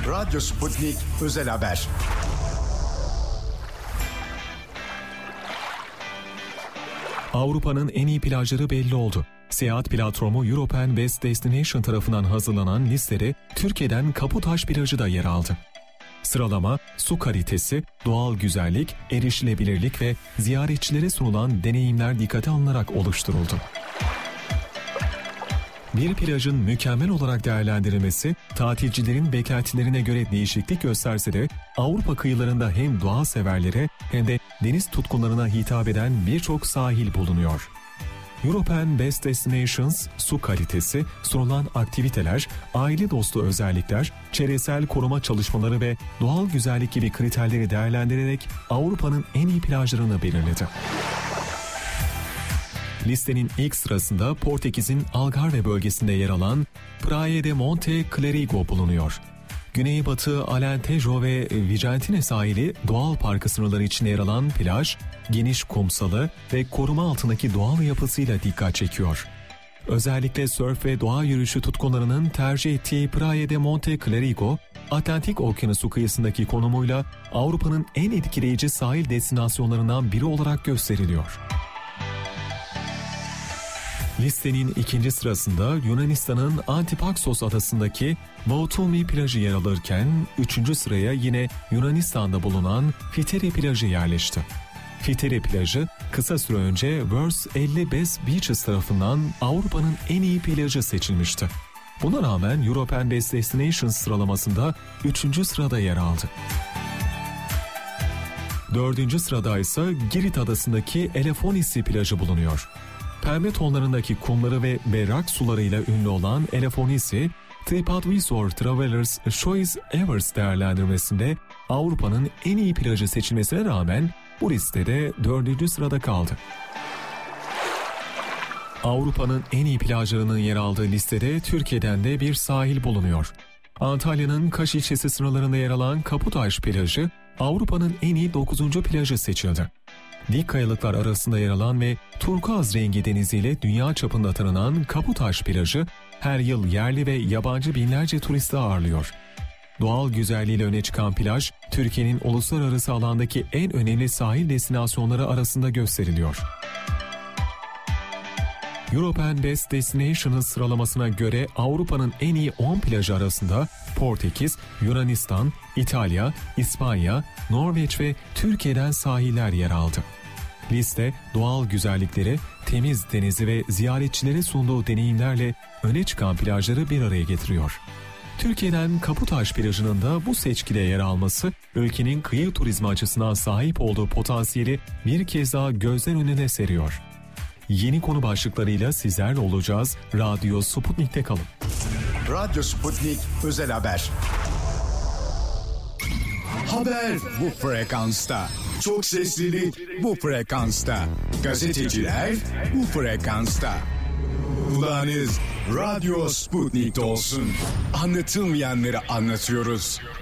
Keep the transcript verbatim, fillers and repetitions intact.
Radyo Sputnik Özel Haber. Avrupa'nın en iyi plajları belli oldu. Seyahat platformu European Best Destination tarafından hazırlanan listede Türkiye'den Kaputaş plajı da yer aldı. Sıralama, su kalitesi, doğal güzellik, erişilebilirlik ve ziyaretçilere sunulan deneyimler dikkate alınarak oluşturuldu. Bir plajın mükemmel olarak değerlendirilmesi, tatilcilerin beklentilerine göre değişiklik gösterse de Avrupa kıyılarında hem doğa severlere hem de deniz tutkunlarına hitap eden birçok sahil bulunuyor. European Best Destinations, su kalitesi, sunulan aktiviteler, aile dostu özellikler, çevresel koruma çalışmaları ve doğal güzellik gibi kriterleri değerlendirerek Avrupa'nın en iyi plajlarını belirledi. Listenin ilk sırasında Portekiz'in Algarve bölgesinde yer alan Praia de Monte Clerigo bulunuyor. Güneybatı Alentejo ve Vicentine sahili doğal parkı sınırları içinde yer alan plaj, geniş kumsalı ve koruma altındaki doğal yapısıyla dikkat çekiyor. Özellikle sörf ve doğa yürüyüşü tutkunlarının tercih ettiği Praia de Monte Clerigo, Atlantik Okyanusu kıyısındaki konumuyla Avrupa'nın en etkileyici sahil destinasyonlarından biri olarak gösteriliyor. Listenin ikinci sırasında Yunanistan'ın Antipaksos adasındaki Vautumi plajı yer alırken, üçüncü sıraya yine Yunanistan'da bulunan Fiteri plajı yerleşti. Fiteri plajı, kısa süre önce World's elli Best Beaches tarafından Avrupa'nın en iyi plajı seçilmişti. Buna rağmen European Best Destinations sıralamasında üçüncü sırada yer aldı. dördüncü sırada ise Girit adasındaki Elefonisi plajı bulunuyor. Pembe tonlarındaki kumları ve berrak sularıyla ünlü olan Elefonisi, TripAdvisor Travelers Choice Evers değerlendirmesinde Avrupa'nın en iyi plajı seçilmesine rağmen bu listede dördüncü sırada kaldı. Avrupa'nın en iyi plajlarının yer aldığı listede Türkiye'den de bir sahil bulunuyor. Antalya'nın Kaş ilçesi sınırlarında yer alan Kaputaş plajı, Avrupa'nın en iyi dokuzuncu plajı seçildi. Dik kayalıklar arasında yer alan ve turkuaz rengi deniziyle dünya çapında tanınan Kaputaş plajı, her yıl yerli ve yabancı binlerce turisti ağırlıyor. Doğal güzelliğiyle öne çıkan plaj, Türkiye'nin uluslararası alandaki en önemli sahil destinasyonları arasında gösteriliyor. European Best Destinations sıralamasına göre Avrupa'nın en iyi on plajı arasında Portekiz, Yunanistan, İtalya, İspanya, Norveç ve Türkiye'den sahiller yer aldı. Liste, doğal güzellikleri, temiz denizi ve ziyaretçilere sunduğu deneyimlerle öne çıkan plajları bir araya getiriyor. Türkiye'den Kaputaş plajının da bu seçkide yer alması, ülkenin kıyı turizmi açısından sahip olduğu potansiyeli bir kez daha gözler önüne seriyor. Yeni konu başlıklarıyla sizlerle olacağız. Radyo Sputnik'te kalın. Radyo Sputnik Özel Haber. Haber bu frekansta. Çok seslilik bu frekansta. Gazeteciler bu frekansta. Kulağınız Radyo Sputnik'te olsun. Anlatılmayanları anlatıyoruz.